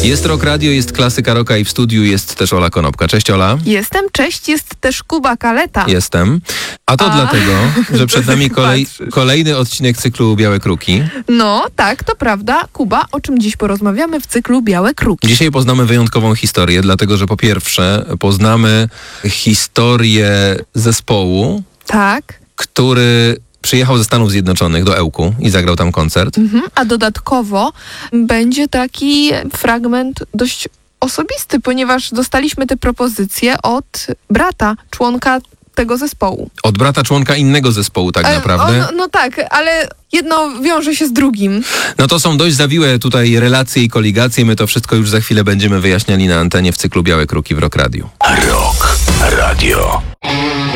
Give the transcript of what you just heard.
Jest Rock Radio, jest klasyka rocka i w studiu jest też Ola Konopka. Cześć Ola. Jestem, cześć, jest też Kuba Kaleta. Jestem. A to dlatego, że przed nami kolejny odcinek cyklu Białe Kruki. No, tak, to prawda. Kuba, o czym dziś porozmawiamy w cyklu Białe Kruki? Dzisiaj poznamy wyjątkową historię, dlatego że po pierwsze poznamy historię zespołu, Tak. który przyjechał ze Stanów Zjednoczonych do Ełku i zagrał tam koncert. A dodatkowo będzie taki fragment dość osobisty, ponieważ dostaliśmy te propozycje od brata, członka tego zespołu. Od brata członka innego zespołu tak naprawdę. No tak, ale jedno wiąże się z drugim. No to są dość zawiłe tutaj relacje i koligacje. My to wszystko już za chwilę będziemy wyjaśniali na antenie w cyklu Białe Kruki w Rock Radio. Rock Radio.